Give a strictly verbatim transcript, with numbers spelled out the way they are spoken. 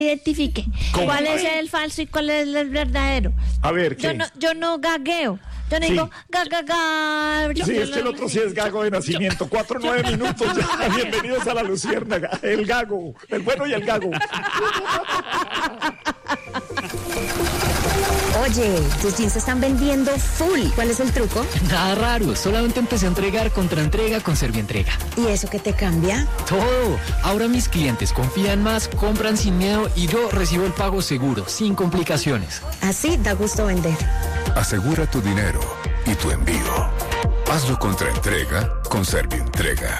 identifique ¿Cómo? cuál es el falso y cuál es el verdadero. A ver, ¿qué? Yo no, yo no gagueo. Yo no Sí. digo ga, ga, ga. Yo- Sí, yo es que el no- otro sí es gago de nacimiento. Cuatro, nueve minutos ya. Bienvenidos a La Luciérnaga. El gago. El bueno y el gago. Oye, tus jeans se están vendiendo full. ¿Cuál es el truco? Nada raro, solamente empecé a entregar contra entrega con Servientrega. ¿Y eso qué te cambia? Todo. Ahora mis clientes confían más, compran sin miedo y yo recibo el pago seguro, sin complicaciones. Así da gusto vender. Asegura tu dinero y tu envío. Hazlo contra entrega con Servientrega.